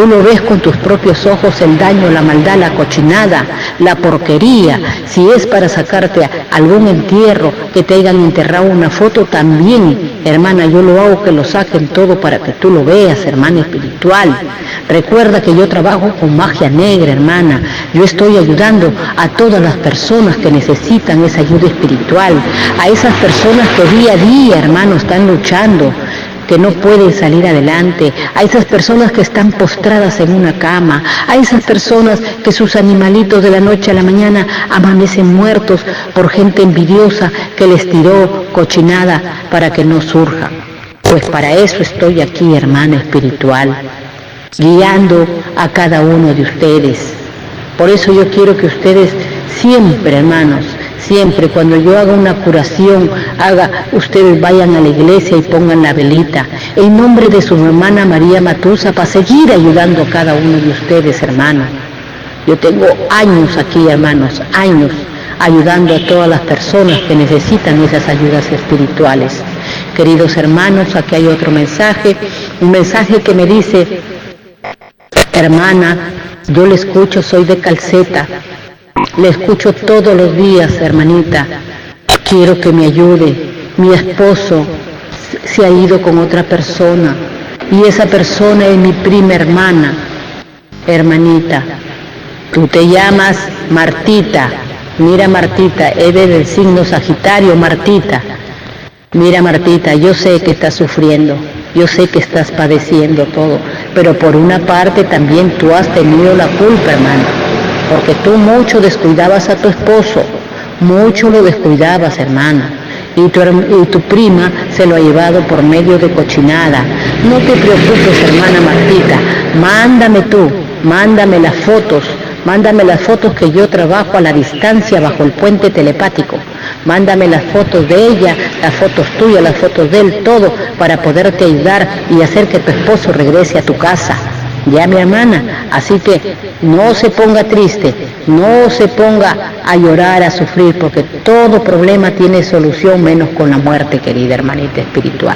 Tú lo ves con tus propios ojos, el daño, la maldad, la cochinada, la porquería. Si es para sacarte algún entierro, que te hayan enterrado una foto, también, hermana, yo lo hago que lo saquen todo para que tú lo veas, hermana espiritual. Recuerda que yo trabajo con magia negra, hermana. Yo estoy ayudando a todas las personas que necesitan esa ayuda espiritual, a esas personas que día a día, hermano, están luchando, que no pueden salir adelante, a esas personas que están postradas en una cama, a esas personas que sus animalitos de la noche a la mañana amanecen muertos por gente envidiosa que les tiró cochinada para que no surjan. Pues para eso estoy aquí, hermana espiritual, guiando a cada uno de ustedes. Por eso yo quiero que ustedes siempre, hermanos, siempre cuando yo haga una curación, ustedes vayan a la iglesia y pongan la velita en nombre de su hermana María Matusa para seguir ayudando a cada uno de ustedes, hermanos. Yo tengo años aquí, hermanos, años ayudando a todas las personas que necesitan esas ayudas espirituales. Queridos hermanos, aquí hay otro mensaje, un mensaje que me dice: hermana, yo le escucho, soy de Calceta, le escucho todos los días, hermanita, quiero que me ayude. Mi esposo se ha ido con otra persona y esa persona es mi prima hermana. Hermanita, tú te llamas Martita. Mira, Martita, eres del signo Sagitario, Martita. Mira, Martita, yo sé que estás sufriendo, yo sé que estás padeciendo todo, pero por una parte también tú has tenido la culpa, hermana, porque tú mucho descuidabas a tu esposo, mucho lo descuidabas, hermana, y tu prima se lo ha llevado por medio de cochinada. No te preocupes, hermana Martita, mándame las fotos que yo trabajo a la distancia bajo el puente telepático. Mándame las fotos de ella, las fotos tuyas, las fotos de él, todo para poderte ayudar y hacer que tu esposo regrese a tu casa. Ya, mi hermana, así que no se ponga triste, no se ponga a llorar, a sufrir, porque todo problema tiene solución menos con la muerte, querida hermanita espiritual.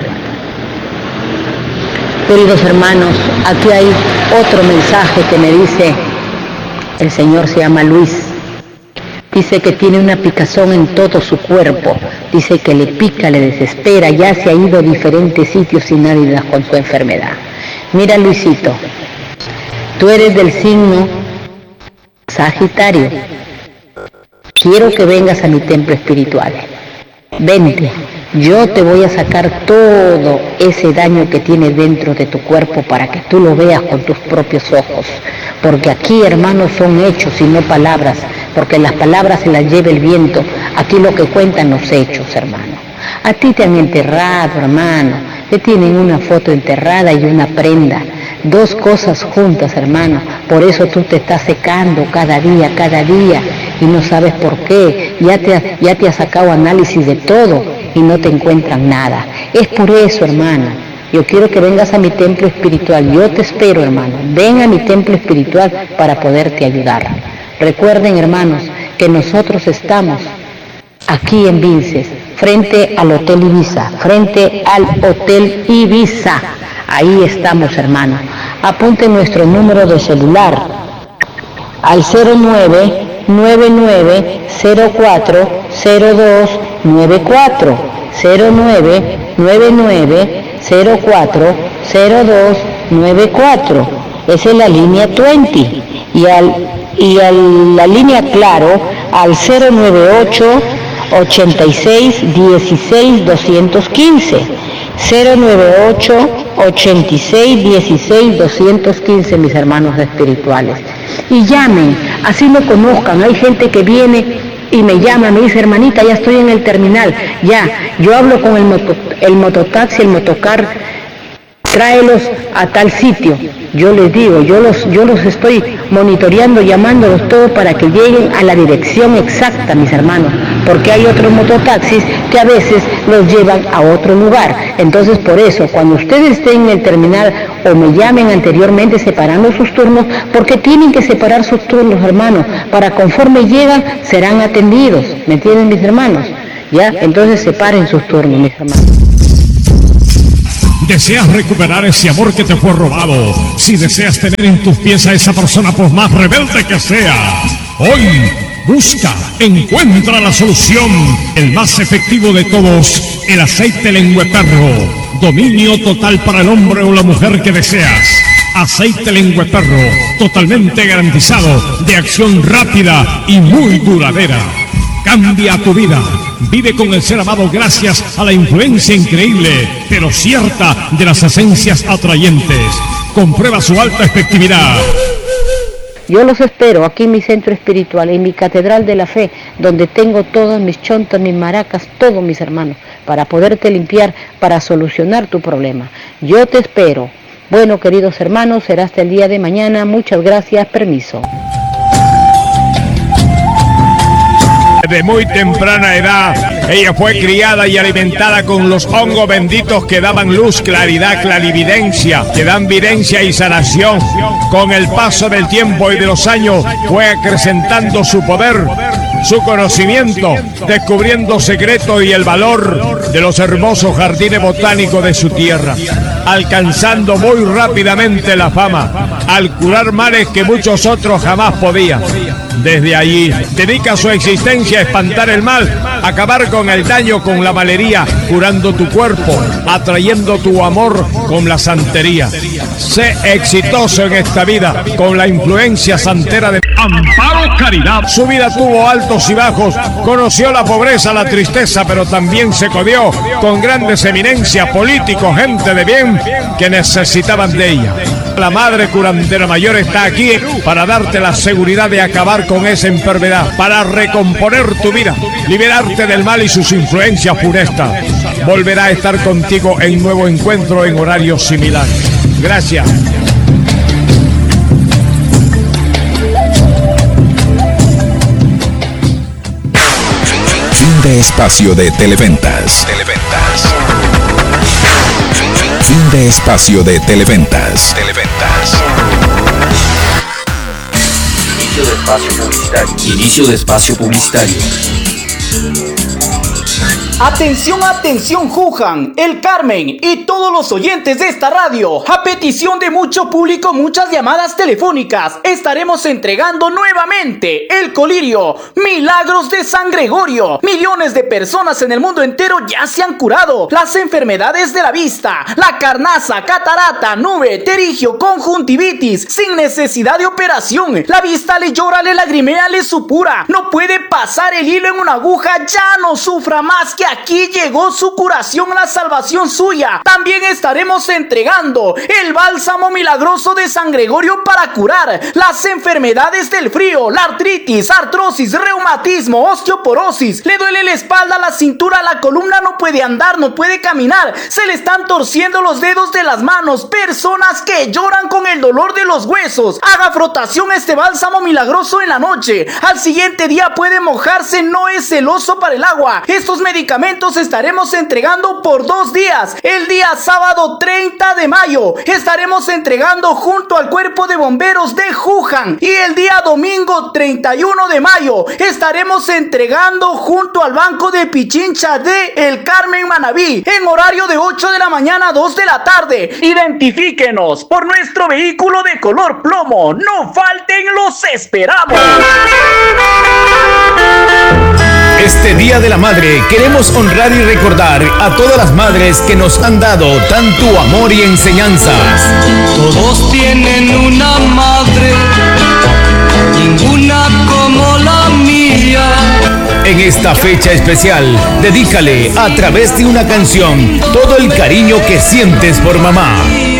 Queridos hermanos, aquí hay otro mensaje que me dice, el señor se llama Luis, dice que tiene una picazón en todo su cuerpo, dice que le pica, le desespera, ya se ha ido a diferentes sitios y nadie da con su enfermedad. Mira, Luisito, tú eres del signo Sagitario, quiero que vengas a mi templo espiritual, vente, yo te voy a sacar todo ese daño que tienes dentro de tu cuerpo para que tú lo veas con tus propios ojos, porque aquí, hermanos, son hechos y no palabras, porque las palabras se las lleva el viento, aquí lo que cuentan los hechos, hermano. A ti te han enterrado, hermano, te tienen una foto enterrada y una prenda, dos cosas juntas, hermano, por eso tú te estás secando cada día, y no sabes por qué, ya te has sacado análisis de todo y no te encuentran nada. Es por eso, hermana, yo quiero que vengas a mi templo espiritual, yo te espero, hermano, ven a mi templo espiritual para poderte ayudar. Recuerden, hermanos, que nosotros estamos aquí en Vinces, frente al Hotel Ibiza, ahí estamos, hermano. Apunten nuestro número de celular al 0999040294, 0999040294, esa es la línea 20, y la línea Claro al 098 86 16 215, 098 86 16 215, mis hermanos espirituales. Y llamen, así me conozcan. Hay gente que viene y me llama, me dice, hermanita, ya estoy en el terminal, ya, yo hablo con el mototaxi, el motocar, tráelos a tal sitio. Yo les digo, yo los estoy monitoreando, llamándolos todos para que lleguen a la dirección exacta, mis hermanos, porque hay otros mototaxis que a veces los llevan a otro lugar. Entonces, por eso, cuando ustedes estén en el terminal o me llamen anteriormente separando sus turnos, porque tienen que separar sus turnos, hermanos, para conforme llegan serán atendidos. ¿Me entienden, mis hermanos? ¿Ya? Entonces separen sus turnos, mis hermanos. ¿Deseas recuperar ese amor que te fue robado? Si deseas tener en tus pies a esa persona por más rebelde que sea, hoy busca, encuentra la solución, el más efectivo de todos, el aceite lengüeperro. Dominio total para el hombre o la mujer que deseas. Aceite lengüeperro, totalmente garantizado, de acción rápida y muy duradera. Cambia tu vida. Vive con el ser amado gracias a la influencia increíble, pero cierta, de las esencias atrayentes. Comprueba su alta efectividad. Yo los espero aquí en mi centro espiritual, en mi Catedral de la Fe, donde tengo todas mis chontas, mis maracas, todos mis hermanos, para poderte limpiar, para solucionar tu problema. Yo te espero. Bueno, queridos hermanos, será hasta el día de mañana. Muchas gracias, permiso. De muy temprana edad, ella fue criada y alimentada con los hongos benditos que daban luz, claridad, clarividencia, que dan videncia y sanación. Con el paso del tiempo y de los años, fue acrecentando su poder, su conocimiento, descubriendo secretos y el valor de los hermosos jardines botánicos de su tierra, alcanzando muy rápidamente la fama, al curar males que muchos otros jamás podían. Desde allí, dedica su existencia a espantar el mal, acabar con el daño con la malería, curando tu cuerpo, atrayendo tu amor con la santería. Sé exitoso en esta vida con la influencia santera de Amparo Caridad. Su vida tuvo altos y bajos, conoció la pobreza, la tristeza, pero también se codió con grandes eminencias, políticos, gente de bien que necesitaban de ella. La Madre Curandera Mayor está aquí para darte la seguridad de acabar con esa enfermedad, para recomponer tu vida, liberarte del mal y sus influencias funestas. Volverá a estar contigo en nuevo encuentro en horario similar. Gracias. Fin de espacio de Televentas. Fin de espacio de Televentas. Inicio de espacio publicitario. Inicio de espacio publicitario. Atención, atención, Juján, El Carmen y todos los oyentes de esta radio. A petición de mucho público, muchas llamadas telefónicas, estaremos entregando nuevamente el colirio Milagros de San Gregorio. Millones de personas en el mundo entero ya se han curado las enfermedades de la vista, la carnaza, catarata, nube, terigio, conjuntivitis, sin necesidad de operación. La vista le llora, le lagrimea, le supura, no puede pasar el hilo en una aguja, ya no sufra más, que aquí llegó su curación, la salvación suya. También estaremos entregando el bálsamo milagroso de San Gregorio para curar las enfermedades del frío, la artritis, artrosis, reumatismo, osteoporosis. Le duele la espalda, la cintura, la columna, no puede andar, no puede caminar, se le están torciendo los dedos de las manos. Personas que lloran con el dolor de los huesos. Haga frotación este bálsamo milagroso en la noche. Al siguiente día puede mojarse, no es celoso para el agua. Estos medicamentos estaremos entregando por 2 días. El día sábado 30 de mayo estaremos entregando junto al cuerpo de bomberos de Juján, y el día domingo 31 de mayo estaremos entregando junto al banco de Pichincha de El Carmen, Manabí, en horario de 8 de la mañana a 2 de la tarde. Identifíquenos por nuestro vehículo de color plomo. No falten, los esperamos. Este Día de la Madre queremos honrar y recordar a todas las madres que nos han dado tanto amor y enseñanzas. Todos tienen una madre, ninguna como la mía. En esta fecha especial, dedícale a través de una canción todo el cariño que sientes por mamá.